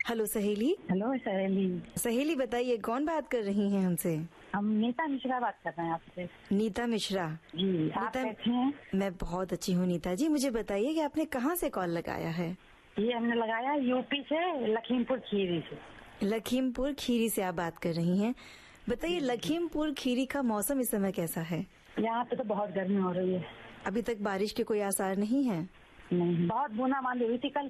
Hello सहेली। Hello सहेली। सहेली बताइए, कौन बात कर रही हैं हमसे? हम नीता मिश्रा बात कर रहे हैं आपसे। नीता मिश्रा जी, आप कैसे हैं? मैं बहुत अच्छी हूँ नीता जी। मुझे बताइए कि आपने कहाँ से कॉल लगाया है? ये हमने लगाया यूपी से, लखीमपुर खीरी से। लखीमपुर खीरी से आप बात कर रही हैं। बताइए, लखीमपुर खीरी का मौसम इस समय कैसा है? यहाँ पे तो बहुत गर्मी हो रही है। अभी तक बारिश के कोई आसार नहीं है? नहीं, बहुत बूंदाबांदी हुई थी कल।